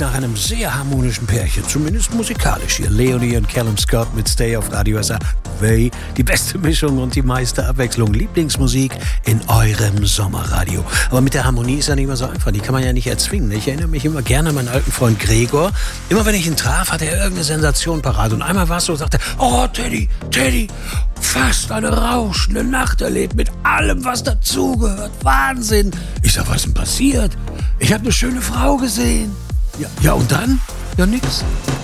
nach einem sehr harmonischen Pärchen, zumindest musikalisch hier. Leonie und Callum Scott mit Stay auf Radio SA. Die beste Mischung und die meiste Abwechslung. Lieblingsmusik in eurem Sommerradio. Aber mit der Harmonie ist ja nicht immer so einfach. Die kann man ja nicht erzwingen. Ich erinnere mich immer gerne an meinen alten Freund Gregor. Immer wenn ich ihn traf, hatte er irgendeine Sensation parat. Und einmal war es so, sagte er, oh Teddy, fast eine rauschende Nacht erlebt mit allem, was dazugehört. Wahnsinn. Ich sag, was ist denn passiert? Ich habe eine schöne Frau gesehen. Ja, und dann? Ja, nix.